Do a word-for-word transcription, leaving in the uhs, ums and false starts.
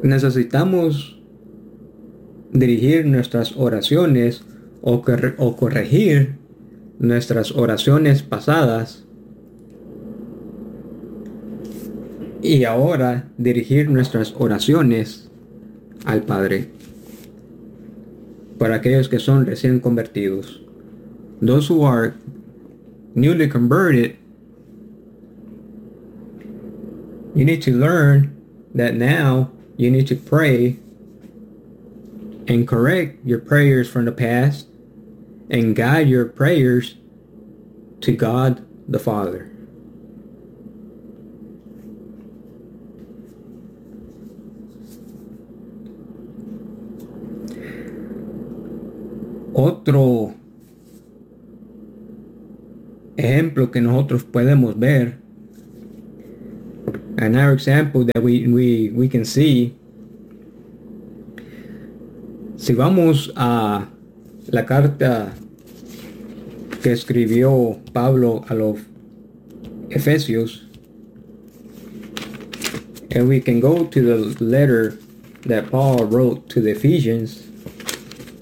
necesitamos dirigir nuestras oraciones o, cor- o corregir nuestras oraciones pasadas y ahora dirigir nuestras oraciones al Padre para aquellos que son recién convertidos. Those who are newly converted, you need to learn that now you need to pray and correct your prayers from the past and guide your prayers to God the Father. Otro ejemplo que nosotros podemos ver, another example that we, we, we can see, si vamos a la carta que escribió Pablo a los Efesios, and we can go to the letter that Paul wrote to the Ephesians,